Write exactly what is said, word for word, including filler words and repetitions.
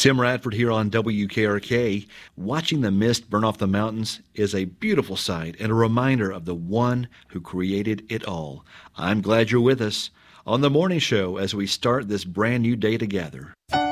Tim Radford here on W K R K. Watching the mist burn off the mountains is a beautiful sight and a reminder of the one who created it all. I'm glad you're with us on the morning show as we start this brand new day together.